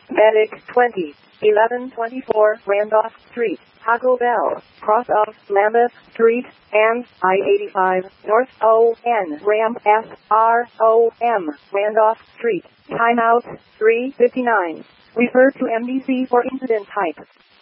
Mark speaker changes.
Speaker 1: Medic 20, 1124 Randolph Street, Taco Bell, cross of Lambeth Street, and I-85, North O-N, Ram S-R-O-M, Randolph Street. Timeout, 3:59. Refer to MDC for incident type.